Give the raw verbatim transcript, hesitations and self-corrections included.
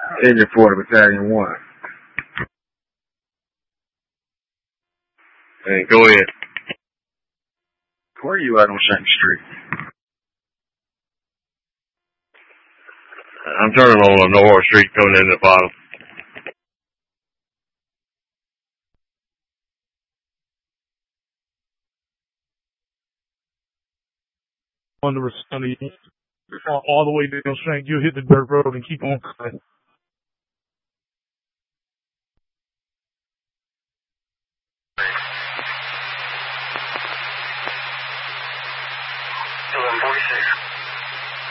Agent for the Battalion one. Hey, go ahead. Where are you at on Shank Street? I'm turning on North Street coming in the bottom. On the Sunny, all the way down Shank, you'll hit the dirt road and keep on cutting.